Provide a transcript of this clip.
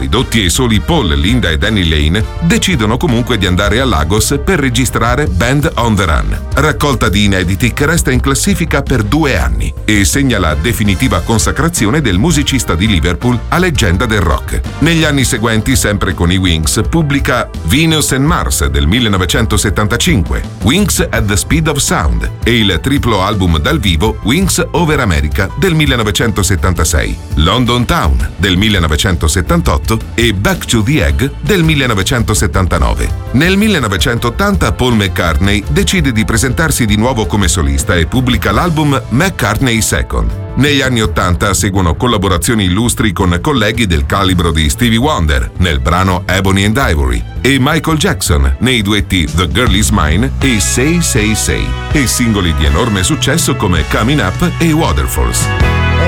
ridotti ai soli Paul, Linda e Danny Lane, decidono comunque di andare a Lagos per registrare Band on the Run, raccolta di inediti che resta in classifica per 2 anni e segna la definitiva consacrazione del musicista di Liverpool a leggenda del rock. Negli anni seguenti, sempre con i Wings, pubblica Venus and Mars del 1975, Wings at the Speed of Sound e il triplo album dal vivo Wings Over America del 1976, London Town del 1978 e Back to the Egg del 1979. Nel 1980 Paul McCartney decide di presentarsi di nuovo come solista e pubblica l'album McCartney Second. Negli anni 80 seguono collaborazioni illustri con colleghi del calibro di Stevie Wonder nel brano Ebony and Ivory e Michael Jackson nei duetti The Girl Is Mine e Say Say Say e singoli di enorme successo come Coming Up e Waterfalls.